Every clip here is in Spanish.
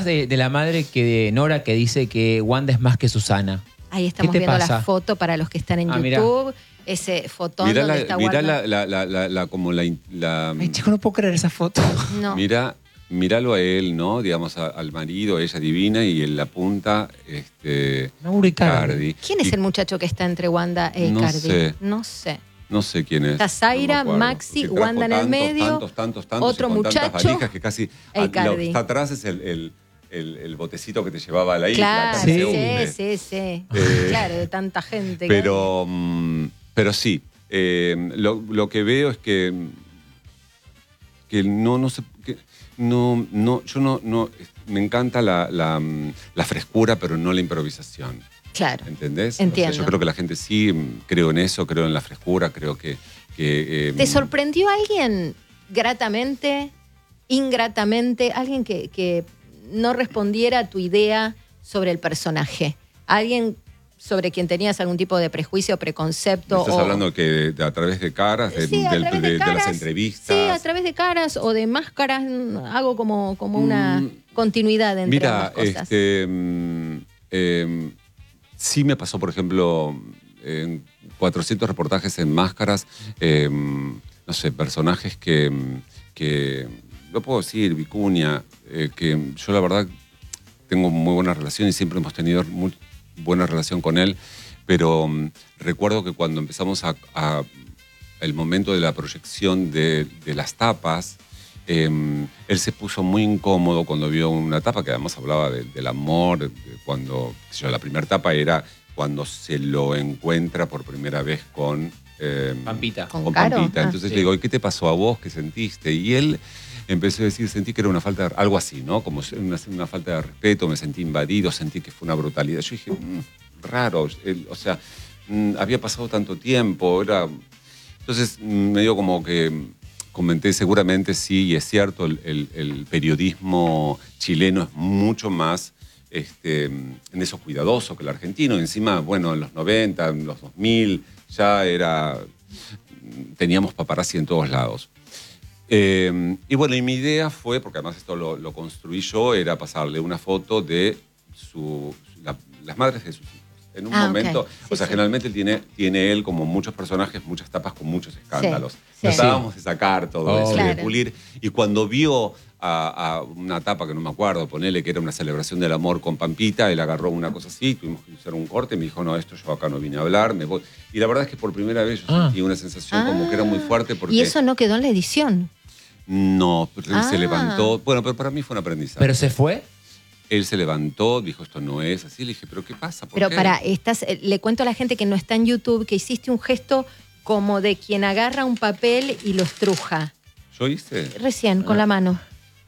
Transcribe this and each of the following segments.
de la madre de Nora que dice que Wanda es más que Susana. Ahí estamos viendo la foto para los que están en YouTube. Mirá. Ese fotón donde está Wanda. Mirá Ay, chico, no puedo creer esa foto. No. Míralo a él, ¿no? Digamos, al marido, ella divina, y en la punta, Mauro Icardi. ¿Quién es el muchacho que está entre Wanda e Icardi? No sé. No sé quién es. Está Zaira, Maxi, Wanda en el medio. Tantos, otro muchacho. Tantas valijas que casi. Lo que está atrás es el botecito que te llevaba a la isla. Claro, sí. Claro, de tanta gente. Pero sí. Lo que veo es que no sé. Yo no. Me encanta la frescura, pero no la improvisación. Claro. ¿Entendés? Entiendo. O sea, yo creo que la gente sí, creo en eso, creo en la frescura, creo que ¿Te sorprendió alguien gratamente, ingratamente, alguien que no respondiera a tu idea sobre el personaje? ¿Alguien sobre quien tenías algún tipo de prejuicio o preconcepto? ¿Estás hablando que a través de caras, sí, de las entrevistas? Sí, a través de caras o de máscaras. Hago como una continuidad entre ambas cosas. Sí me pasó, por ejemplo, en 400 reportajes en máscaras, no sé, personajes que no puedo decir, Vicuña, que yo la verdad tengo muy buena relación y siempre hemos tenido muy buena relación con él, pero recuerdo que cuando empezamos el momento de la proyección de las tapas, él se puso muy incómodo cuando vio una tapa que además hablaba del amor, cuando la primera tapa era cuando se lo encuentra por primera vez con Pampita. Con Pampita. Entonces le digo, ¿y qué te pasó a vos? ¿Qué sentiste? Y él empezó a decir, sentí que era una falta, algo así, ¿no? Como una falta de respeto, me sentí invadido, sentí que fue una brutalidad. Yo dije, raro, o sea, había pasado tanto tiempo, Entonces medio como que comenté, seguramente sí, y es cierto, el periodismo chileno es mucho más en eso cuidadoso que el argentino. Encima, bueno, en los 90, en los 2000, ya teníamos paparazzi en todos lados. Y bueno, y mi idea fue, porque además esto lo construí yo, era pasarle una foto de las madres de sus hijos. En un momento, okay. O sea, generalmente tiene él, como muchos personajes, muchas tapas con muchos escándalos. Sí. Tratábamos de sacar todo eso, claro. de pulir. Y cuando vio a una tapa que no me acuerdo, ponele que era una celebración del amor con Pampita, él agarró una cosa así, tuvimos que hacer un corte, me dijo, no, esto yo acá no vine a hablar, me voy. Y la verdad es que por primera vez yo sentí una sensación como que era muy fuerte. Porque ¿Y eso no quedó en la edición? No, él se levantó. Bueno, pero para mí fue un aprendizaje. ¿Pero se fue? Él se levantó, dijo, esto no es así. Le dije, ¿pero qué pasa? Pero le cuento a la gente que no está en YouTube que hiciste un gesto como de quien agarra un papel y lo estruja. ¿Yo hice? Recién, con la mano.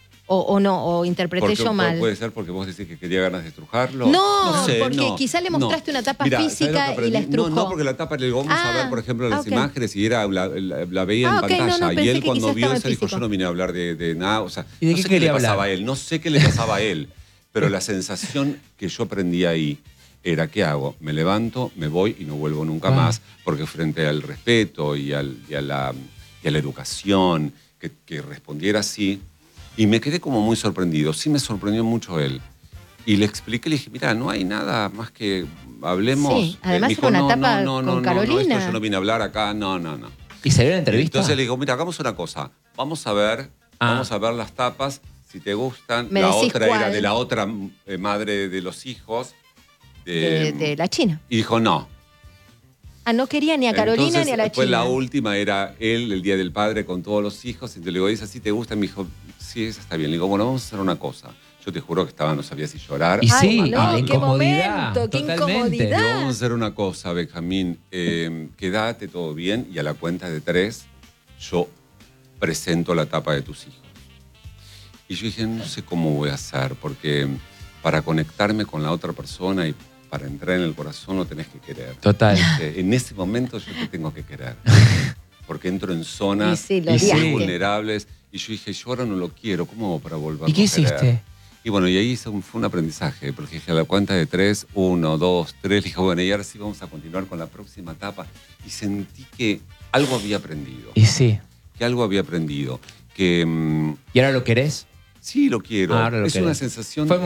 O no, o interpreté yo mal. Puede ser porque vos decís que quería ganas de estrujarlo. No, sé, porque quizá le mostraste una tapa física y la estrujó. No, porque la tapa le vamos a ver, por ejemplo, las imágenes y la veía en pantalla. Y él cuando vio eso dijo, yo no vine a hablar de nada. O sea, ¿Y de no sé qué le pasaba a él. No sé qué le pasaba a él. Pero la sensación que yo aprendí ahí era, ¿qué hago? Me levanto, me voy y no vuelvo nunca más, porque frente al respeto y a la educación, que respondiera así, y me quedé como muy sorprendido. Sí me sorprendió mucho él. Y le expliqué, le dije, mira, no hay nada más que hablemos. Sí, además era una tapa con Carolina. Esto yo no vine a hablar acá, no. ¿Y se vio la entrevista? Entonces le digo, mira, hagamos una cosa, vamos a ver las tapas. Si te gustan, la otra era de la otra madre de los hijos. De la China. Y dijo no. No quería ni a Carolina Entonces, ni a la después China. La última era él, el Día del Padre, con todos los hijos. Y te le digo, ¿esa sí te gusta? Y me dijo, sí, esa está bien. Le digo, bueno, vamos a hacer una cosa. Yo te juro que no sabía si llorar. Y sí, no, qué momento, qué incomodidad. Vamos a hacer una cosa, Benjamín. Quédate todo bien y a la cuenta de 3 yo presento la tapa de tus hijos. Y yo dije, no sé cómo voy a hacer, porque para conectarme con la otra persona y para entrar en el corazón lo tenés que querer. Total. En ese momento yo te tengo que querer. Porque entro en zonas muy vulnerables. Y yo dije, yo ahora no lo quiero, ¿cómo hago para volverlo a querer? ¿Y qué hiciste? Y bueno, y ahí fue un aprendizaje, porque dije, a la cuenta de 3, 1, 2, 3, dije, bueno, y ahora sí vamos a continuar con la próxima etapa. Y sentí que algo había aprendido. Y sí. Que algo había aprendido. Que, ¿Y ahora lo querés? Sí, lo quiero. Ahora lo es querés. una sensación...